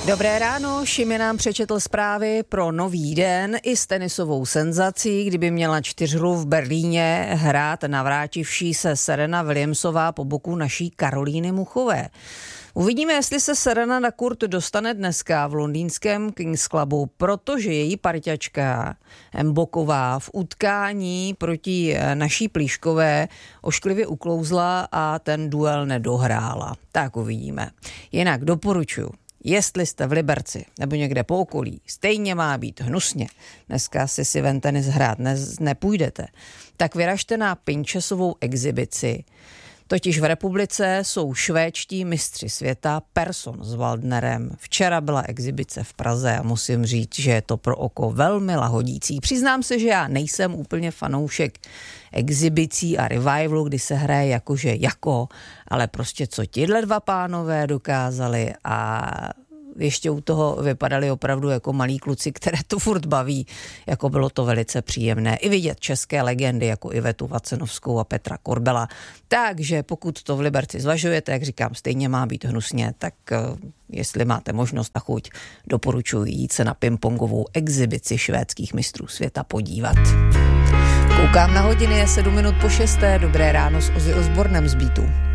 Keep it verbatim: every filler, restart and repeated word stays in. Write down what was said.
Dobré ráno, Šimi nám přečetl zprávy pro nový den i s tenisovou senzací, kdyby měla čtyřhru v Berlíně hrát navrátivší se Serena Williamsová po boku naší Karolíny Muchové. Uvidíme, jestli se Serena na kurt dostane dneska v londýnském Kings Clubu, protože její parťačka Mboková v utkání proti naší Plíškové ošklivě uklouzla a ten duel nedohrála. Tak uvidíme. Jinak doporučuji, jestli jste v Liberci nebo někde po okolí, stejně má být hnusně, dneska si si ven tenis hrát ne, nepůjdete, tak vyražte na Pinchesovou exibici. Totiž v republice jsou švédští mistři světa Persson s Waldnerem. Včera byla exibice v Praze a musím říct, že je to pro oko velmi lahodící. Přiznám se, že já nejsem úplně fanoušek exibicí a revivalu, kdy se hraje jakože jako, ale prostě co tihle dva pánové dokázali a ještě u toho vypadali opravdu jako malí kluci, které to furt baví, jako bylo to velice příjemné. I vidět české legendy jako Ivetu Vacenovskou a Petra Korbela. Takže pokud to v Liberci zvažujete, jak říkám, stejně má být hnusně, tak jestli máte možnost a chuť, doporučuji jít se na pingpongovou exibici švédských mistrů světa podívat. Koukám na hodiny, je sedm minut po šesté, dobré ráno s Ozzy Osbornem z Beatu.